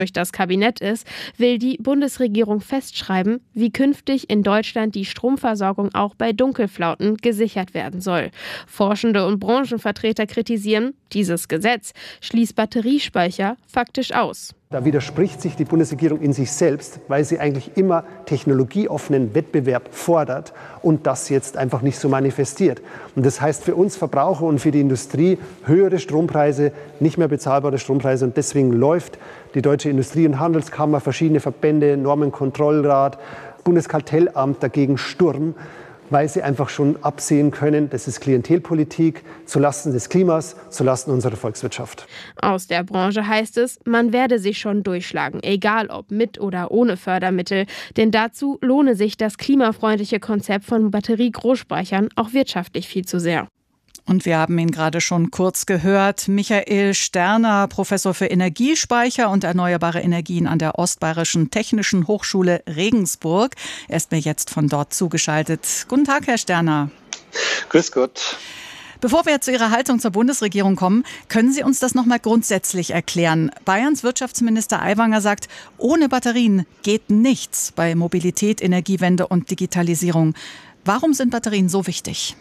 durch das Kabinett ist, will die Bundesregierung festschreiben, wie künftig in Deutschland die Stromversorgung auch bei Dunkelflauten gesichert werden soll. Forschende und Branchenvertreter kritisieren, dieses Gesetz schließt Batteriespeicher faktisch aus. Da widerspricht sich die Bundesregierung in sich selbst, weil sie eigentlich immer technologieoffenen Wettbewerb fordert und das jetzt einfach nicht so manifestiert. Und das heißt für uns Verbraucher und für die Industrie höhere Strompreise, nicht mehr bezahlbare Strompreise. Und deswegen läuft die Deutsche Industrie- und Handelskammer, verschiedene Verbände, Normenkontrollrat, Bundeskartellamt dagegen Sturm, weil sie einfach schon absehen können, das ist Klientelpolitik zulasten des Klimas, zulasten unserer Volkswirtschaft. Aus der Branche heißt es, man werde sich schon durchschlagen, egal ob mit oder ohne Fördermittel. Denn dazu lohne sich das klimafreundliche Konzept von Batteriegroßspeichern auch wirtschaftlich viel zu sehr. Und wir haben ihn gerade schon kurz gehört. Michael Sterner, Professor für Energiespeicher und erneuerbare Energien an der Ostbayerischen Technischen Hochschule Regensburg. Er ist mir jetzt von dort zugeschaltet. Guten Tag, Herr Sterner. Grüß Gott. Bevor wir zu Ihrer Haltung zur Bundesregierung kommen, können Sie uns das noch mal grundsätzlich erklären? Bayerns Wirtschaftsminister Aiwanger sagt, ohne Batterien geht nichts bei Mobilität, Energiewende und Digitalisierung. Warum sind Batterien so wichtig?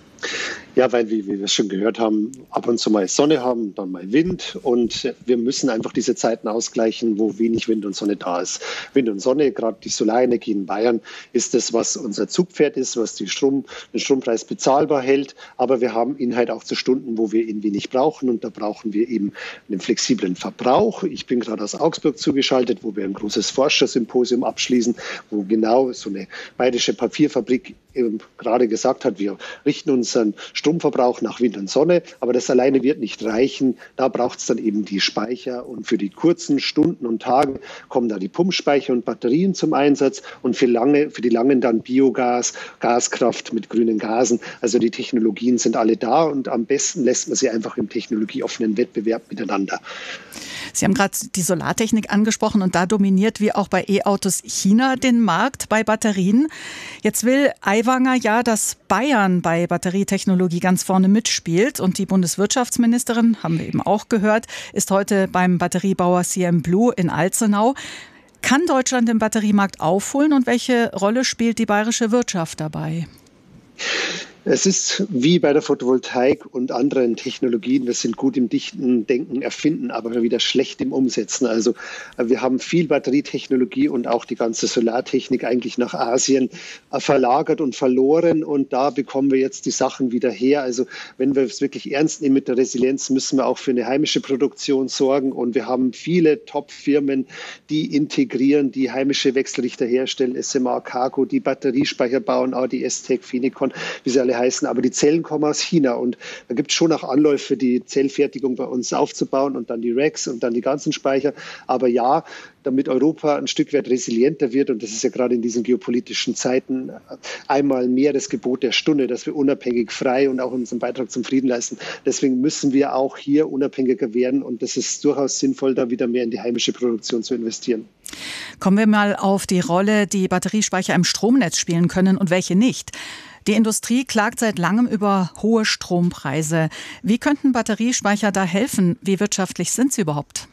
Ja, weil, wie wir schon gehört haben, ab und zu mal Sonne haben, dann mal Wind. Und wir müssen einfach diese Zeiten ausgleichen, wo wenig Wind und Sonne da ist. Wind und Sonne, gerade die Solarenergie in Bayern, ist das, was unser Zugpferd ist, was den Strompreis bezahlbar hält. Aber wir haben ihn halt auch zu Stunden, wo wir ihn wenig brauchen. Und da brauchen wir eben einen flexiblen Verbrauch. Ich bin gerade aus Augsburg zugeschaltet, wo wir ein großes Forschersymposium abschließen, wo genau so eine bayerische Papierfabrik eben gerade gesagt hat, wir richten unseren Stromverbrauch nach Wind und Sonne, aber das alleine wird nicht reichen. Da braucht es dann eben die Speicher und für die kurzen Stunden und Tage kommen da die Pumpspeicher und Batterien zum Einsatz und für die langen dann Biogas, Gaskraft mit grünen Gasen. Also die Technologien sind alle da und am besten lässt man sie einfach im technologieoffenen Wettbewerb miteinander. Sie haben gerade die Solartechnik angesprochen und da dominiert wie auch bei E-Autos China den Markt bei Batterien. Jetzt will Aiwanger ja, dass Bayern bei Batterietechnologie ganz vorne mitspielt und die Bundeswirtschaftsministerin, haben wir eben auch gehört, ist heute beim Batteriebauer CM Blue in Alzenau. Kann Deutschland den Batteriemarkt aufholen und welche Rolle spielt die bayerische Wirtschaft dabei? Es ist wie bei der Photovoltaik und anderen Technologien. Wir sind gut im Dichten, Denken, Erfinden, aber wieder schlecht im Umsetzen. Also wir haben viel Batterietechnologie und auch die ganze Solartechnik eigentlich nach Asien verlagert und verloren. Und da bekommen wir jetzt die Sachen wieder her. Also wenn wir es wirklich ernst nehmen mit der Resilienz, müssen wir auch für eine heimische Produktion sorgen. Und wir haben viele Top-Firmen, die integrieren, die heimische Wechselrichter herstellen, SMA, Cargo, die Batteriespeicher bauen, ADS-Tech, Finicon, wie sie alle heißen, aber die Zellen kommen aus China und da gibt es schon auch Anläufe, die Zellfertigung bei uns aufzubauen und dann die Racks und dann die ganzen Speicher. Aber ja, damit Europa ein Stück weit resilienter wird und das ist ja gerade in diesen geopolitischen Zeiten einmal mehr das Gebot der Stunde, dass wir unabhängig, frei und auch unseren Beitrag zum Frieden leisten. Deswegen müssen wir auch hier unabhängiger werden und das ist durchaus sinnvoll, da wieder mehr in die heimische Produktion zu investieren. Kommen wir mal auf die Rolle, die Batteriespeicher im Stromnetz spielen können und welche nicht. Die Industrie klagt seit langem über hohe Strompreise. Wie könnten Batteriespeicher da helfen? Wie wirtschaftlich sind sie überhaupt?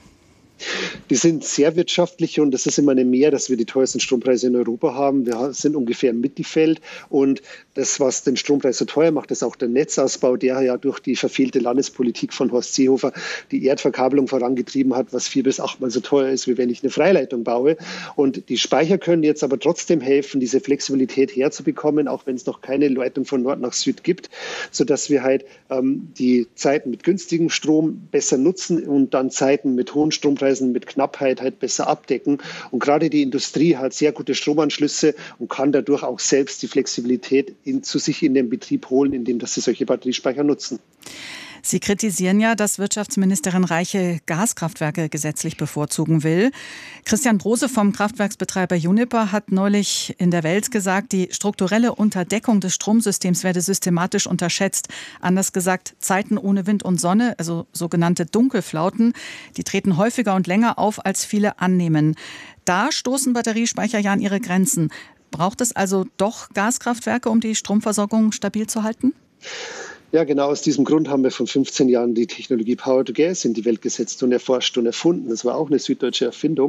Die sind sehr wirtschaftlich und das ist immer eine Mehr, dass wir die teuersten Strompreise in Europa haben. Wir sind ungefähr im Mittelfeld und das, was den Strompreis so teuer macht, ist auch der Netzausbau, der ja durch die verfehlte Landespolitik von Horst Seehofer die Erdverkabelung vorangetrieben hat, was 4- bis 8-mal so teuer ist, wie wenn ich eine Freileitung baue. Und die Speicher können jetzt aber trotzdem helfen, diese Flexibilität herzubekommen, auch wenn es noch keine Leitung von Nord nach Süd gibt, sodass wir halt die Zeiten mit günstigem Strom besser nutzen und dann Zeiten mit hohen Strompreisen mit Knappheit halt besser abdecken. Und gerade die Industrie hat sehr gute Stromanschlüsse und kann dadurch auch selbst die Flexibilität zu sich in den Betrieb holen, indem dass sie solche Batteriespeicher nutzen. Sie kritisieren ja, dass Wirtschaftsministerin Reiche Gaskraftwerke gesetzlich bevorzugen will. Christian Brose vom Kraftwerksbetreiber Uniper hat neulich in der Welt gesagt, die strukturelle Unterdeckung des Stromsystems werde systematisch unterschätzt. Anders gesagt, Zeiten ohne Wind und Sonne, also sogenannte Dunkelflauten, die treten häufiger und länger auf, als viele annehmen. Da stoßen Batteriespeicher ja an ihre Grenzen. Braucht es also doch Gaskraftwerke, um die Stromversorgung stabil zu halten? Ja, genau aus diesem Grund haben wir vor 15 Jahren die Technologie Power to Gas in die Welt gesetzt und erforscht und erfunden. Das war auch eine süddeutsche Erfindung.